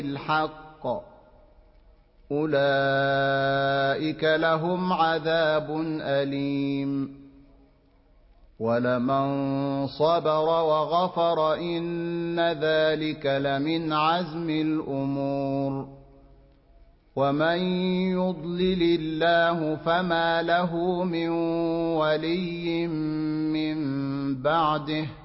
الحق أولئك لهم عذاب أليم ولمن صبر وغفر إن ذلك لمن عزم الأمور ومن يضلل الله فما له من ولي من بعده